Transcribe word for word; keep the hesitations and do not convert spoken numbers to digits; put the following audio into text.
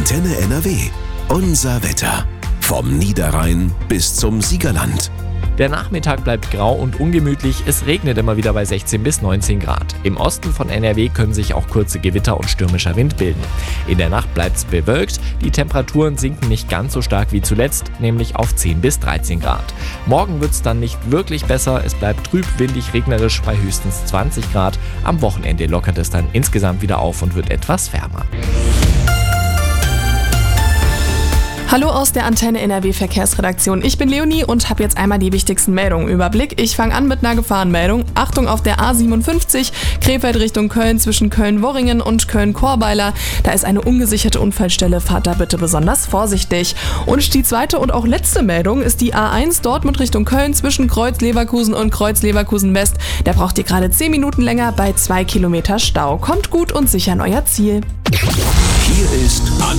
Antenne N R W. Unser Wetter. Vom Niederrhein bis zum Siegerland. Der Nachmittag bleibt grau und ungemütlich, es regnet immer wieder bei sechzehn bis neunzehn Grad. Im Osten von N R W können sich auch kurze Gewitter und stürmischer Wind bilden. In der Nacht bleibt es bewölkt, die Temperaturen sinken nicht ganz so stark wie zuletzt, nämlich auf zehn bis dreizehn Grad. Morgen wird es dann nicht wirklich besser, es bleibt trüb, windig, regnerisch bei höchstens zwanzig Grad. Am Wochenende lockert es dann insgesamt wieder auf und wird etwas wärmer. Hallo aus der Antenne N R W Verkehrsredaktion. Ich bin Leonie und habe jetzt einmal die wichtigsten Meldungen im Überblick. Ich fange an mit einer Gefahrenmeldung. Achtung auf der A siebenundfünfzig, Krefeld Richtung Köln zwischen Köln-Worringen und Köln-Korweiler. Da ist eine ungesicherte Unfallstelle. Fahrt da bitte besonders vorsichtig. Und die zweite und auch letzte Meldung ist die A eins Dortmund Richtung Köln zwischen Kreuz-Leverkusen und Kreuz-Leverkusen-West. Da braucht ihr gerade zehn Minuten länger bei zwei Kilometer Stau. Kommt gut und sicher an euer Ziel.